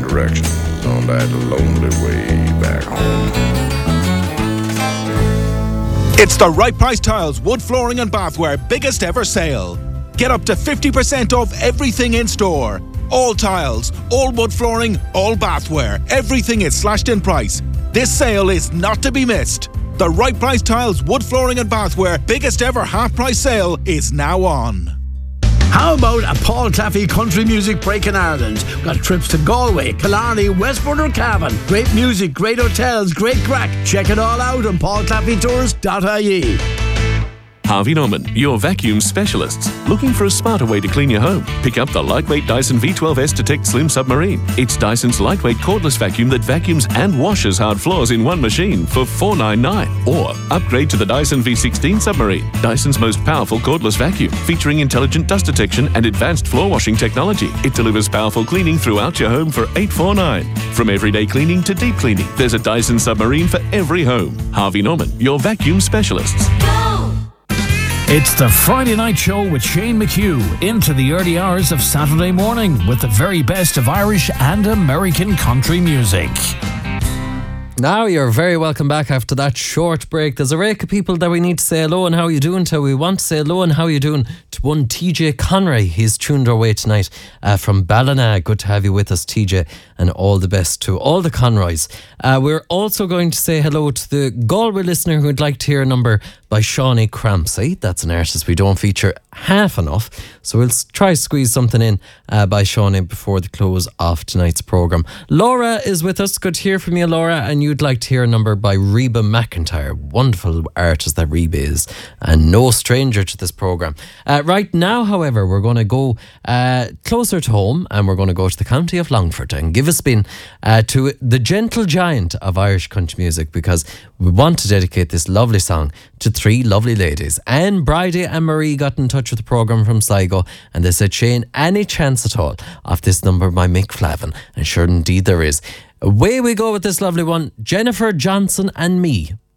directions on that lonely way back home. It's the Right Price Tiles Wood Flooring and Bathware biggest ever sale. Get up to 50% off everything in store. All tiles, all wood flooring, all bathware. Everything is slashed in price. This sale is not to be missed. The Right Price Tiles Wood Flooring and Bathware biggest ever half price sale is now on. How about a Paul Claffey country music break in Ireland? We've got trips to Galway, Killarney, Westport or Cavan. Great music, great hotels, great crack. Check it all out on paulclaffeytours.ie. Harvey Norman, your vacuum specialists. Looking for a smarter way to clean your home? Pick up the lightweight Dyson V12S Detect Slim Submarine. It's Dyson's lightweight cordless vacuum that vacuums and washes hard floors in one machine for $499. Or upgrade to the Dyson V16 Submarine, Dyson's most powerful cordless vacuum, featuring intelligent dust detection and advanced floor washing technology. It delivers powerful cleaning throughout your home for $849. From everyday cleaning to deep cleaning, there's a Dyson Submarine for every home. Harvey Norman, your vacuum specialists. It's the Friday Night Show with Shane McHugh into the early hours of Saturday morning with the very best of Irish and American country music. Now you're very welcome back after that short break. There's a rake of people that we need to say hello and how you doing to. We want to say hello and how you doing to one TJ Conray. He's tuned our way tonight from Ballina. Good to have you with us, TJ, and all the best to all the Conroys. We're also going to say hello to the Galway listener who'd like to hear a number by Shawnee Crampsey. That's an artist we don't feature half enough, so we'll try to squeeze something in by Shawnee before the close of tonight's programme. Laura is with us. Good to hear from you, Laura, and you'd like to hear a number by Reba McEntire. Wonderful artist that Reba is, and no stranger to this programme. Right now, however, we're going to go closer to home, and we're going to go to the county of Longford and give a spin to the gentle giant of Irish country music, because we want to dedicate this lovely song to three lovely ladies. Anne, Bridie and Marie got in touch with the programme from Sligo, and they said, Shane, any chance at all of this number by Mick Flavin? And sure indeed there is. Away we go with this lovely one, Jennifer Johnson and Me.